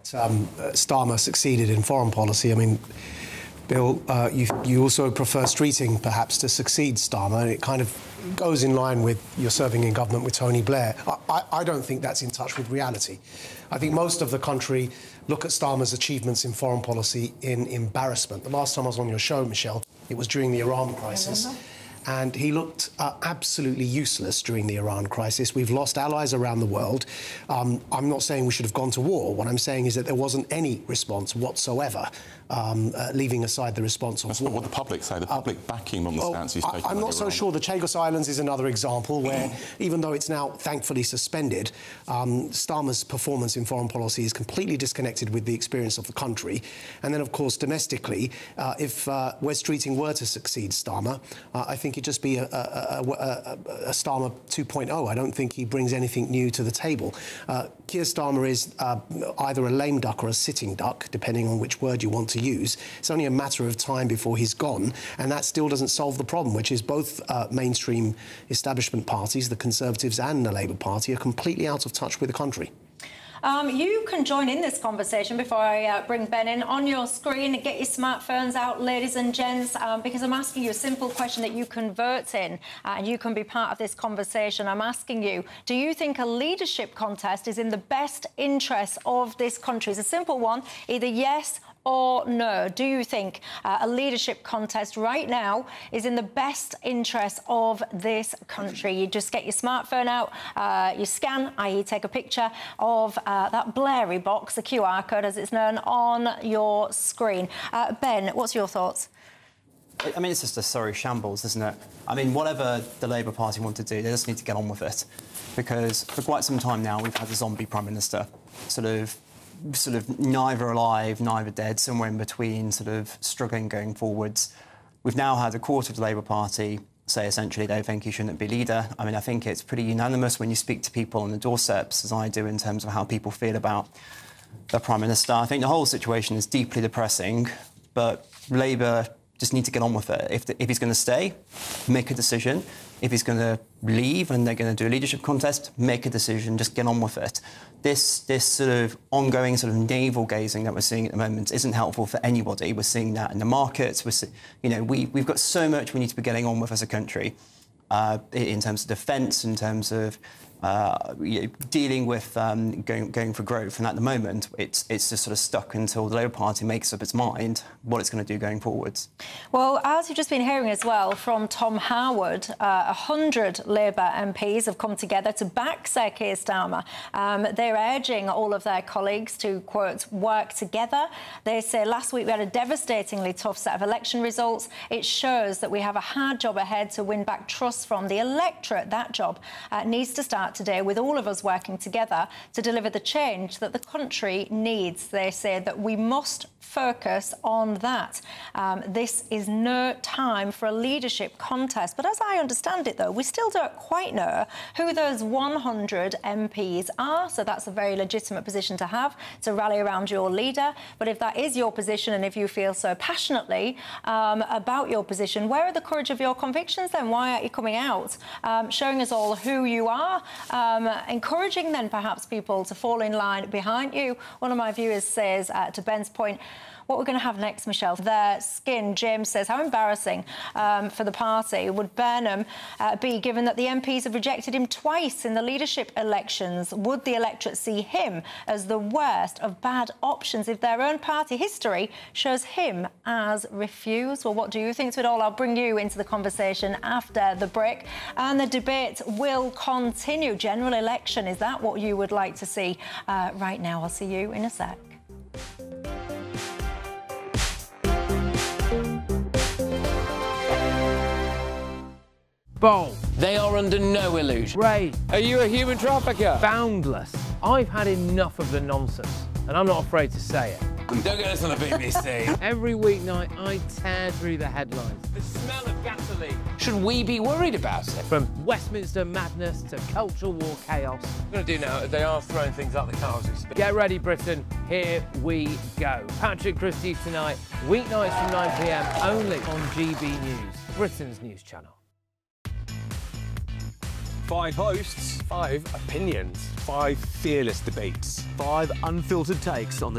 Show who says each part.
Speaker 1: Starmer succeeded in foreign policy. I mean, Bill, you also prefer Streeting, perhaps, to succeed Starmer, and it kind of goes in line with your serving in government with Tony Blair. I don't think that's in touch with reality. I think most of the country look at Starmer's achievements in foreign policy in embarrassment. The last time I was on your show, Michelle, it was during the Iran crisis. And he looked absolutely useless during the Iran crisis. We've lost allies around the world. I'm not saying we should have gone to war. What I'm saying is that there wasn't any response whatsoever, leaving aside the response on
Speaker 2: That's
Speaker 1: war.
Speaker 2: not what the public say. The public backing on the stance he's taking.
Speaker 1: I'm not so sure. The Chagos Islands is another example where, even though it's now thankfully suspended, Starmer's performance in foreign policy is completely disconnected with the experience of the country. And then, of course, domestically, if Wes Streeting were to succeed Starmer, I think it'd just be a Starmer 2.0. I don't think he brings anything new to the table. Keir Starmer is either a lame duck or a sitting duck, depending on which word you want to use. It's only a matter of time before he's gone, and that still doesn't solve the problem, which is both mainstream establishment parties, the Conservatives and the Labour Party, are completely out of touch with the country.
Speaker 3: You can join in this conversation before I bring Ben in on your screen. Get your smartphones out, ladies and gents, because I'm asking you a simple question that you can vote in, and you can be part of this conversation. I'm asking you, do you think a leadership contest is in the best interest of this country? It's a simple one, either yes or no. Do you think a leadership contest right now is in the best interest of this country? You just get your smartphone out, you scan, i.e. take a picture of that blurry box, the QR code as it's known, on your screen. Ben, what's your thoughts?
Speaker 4: I mean, it's just a sorry shambles, isn't it? I mean, whatever the Labour Party want to do, they just need to get on with it. Because for quite some time now, we've had a zombie Prime Minister, sort of neither alive, neither dead, somewhere in between, sort of struggling going forwards. We've now had a quarter of the Labour Party say essentially they think he shouldn't be leader. I mean, I think it's pretty unanimous when you speak to people on the doorsteps, as I do, in terms of how people feel about the Prime Minister. I think the whole situation is deeply depressing, but Labour just need to get on with it. If he's going to stay, make a decision. If he's going to leave and they're going to do a leadership contest, make a decision, just get on with it. This sort of ongoing sort of navel-gazing that we're seeing at the moment isn't helpful for anybody. We're seeing that in the markets. We've got so much we need to be getting on with as a country in terms of defence, in terms of dealing with going for growth. And at the moment, it's just sort of stuck until the Labour Party makes up its mind what it's going to do going forwards. Well,
Speaker 3: as you've just been hearing as well from Tom Harwood, 100 Labour MPs have come together to back Sir Keir Starmer. They're urging all of their colleagues to, quote, work together. They say last week we had a devastatingly tough set of election results. It shows that we have a hard job ahead to win back trust from the electorate. That job needs to start today with all of us working together to deliver the change that the country needs. They say that we must focus on that. This is no time for a leadership contest. But as I understand it, though, we still don't quite know who those 100 MPs are. So that's a very legitimate position to have, to rally around your leader. But if that is your position and if you feel so passionately about your position, where are the courage of your convictions then? Why aren't you coming out, showing us all who you are, encouraging then perhaps people to fall in line behind you? One of my viewers says, to Ben's point, what we're going to have next, Michelle, their skin. James says, how embarrassing for the party would Burnham be, given that the MPs have rejected him twice in the leadership elections? Would the electorate see him as the worst of bad options if their own party history shows him as refused? Well, what do you think to it all? I'll bring you into the conversation after the break. And the debate will continue. General election, is that what you would like to see right now? I'll see you in a sec.
Speaker 5: Bold.
Speaker 6: They are under no illusion.
Speaker 5: Ray.
Speaker 6: Are you a human trafficker?
Speaker 5: Boundless. I've had enough of the nonsense, and I'm not afraid to say it.
Speaker 6: Don't get us on the BBC.
Speaker 5: Every weeknight, I tear through the headlines.
Speaker 6: The smell of gasoline. Should we be worried about it?
Speaker 5: From Westminster madness to cultural war chaos.
Speaker 6: What we're going to do now, they are throwing things out the car as we speak.
Speaker 5: Get ready, Britain. Here we go. Patrick Christie's tonight, weeknights from 9 p.m, only on GB News, Britain's news channel.
Speaker 7: 5 hosts, 5 opinions, 5 fearless debates,
Speaker 8: 5 unfiltered takes on the